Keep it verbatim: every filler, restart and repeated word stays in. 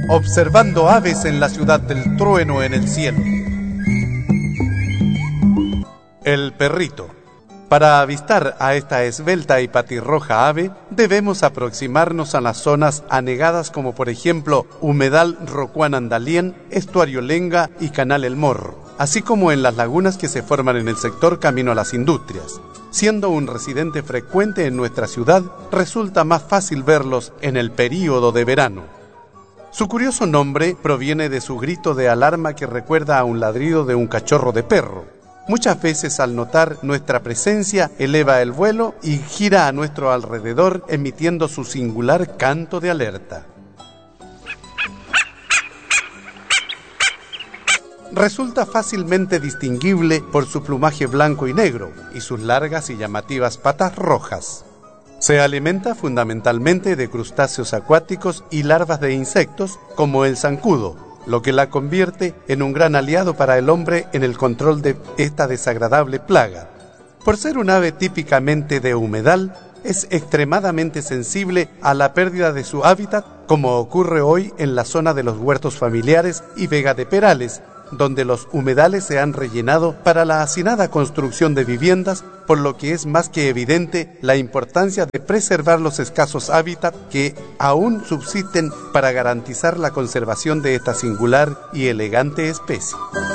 observando aves en la ciudad del trueno en el cielo. El perrito. Para avistar a esta esbelta y patirroja ave, debemos aproximarnos a las zonas anegadas como por ejemplo Humedal Rocuán Andalien, Estuario Lenga y Canal El Morro, así como en las lagunas que se forman en el sector camino a las industrias. Siendo un residente frecuente en nuestra ciudad, resulta más fácil verlos en el período de verano. Su curioso nombre proviene de su grito de alarma que recuerda a un ladrido de un cachorro de perro. Muchas veces al notar nuestra presencia eleva el vuelo y gira a nuestro alrededor emitiendo su singular canto de alerta. Resulta fácilmente distinguible por su plumaje blanco y negro y sus largas y llamativas patas rojas. Se alimenta fundamentalmente de crustáceos acuáticos y larvas de insectos como el zancudo, lo que la convierte en un gran aliado para el hombre en el control de esta desagradable plaga. Por ser un ave típicamente de humedal, es extremadamente sensible a la pérdida de su hábitat, como ocurre hoy en la zona de los huertos familiares y Vega de Perales, donde los humedales se han rellenado para la hacinada construcción de viviendas, por lo que es más que evidente la importancia de preservar los escasos hábitats que aún subsisten para garantizar la conservación de esta singular y elegante especie.